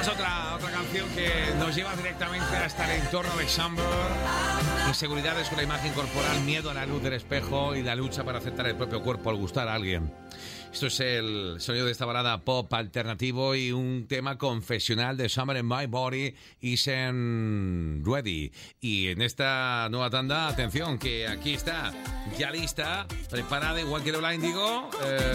es otra canción que nos lleva directamente hasta el entorno de Summer. Inseguridades con la imagen corporal, miedo a la luz del espejo y la lucha para aceptar el propio cuerpo al gustar a alguien. Esto es el sonido de esta balada pop alternativo y un tema confesional de Summer in My Body Isn't Ready. Y en esta nueva tanda, atención, que aquí está, ya lista, preparada, igual que Lola Índigo.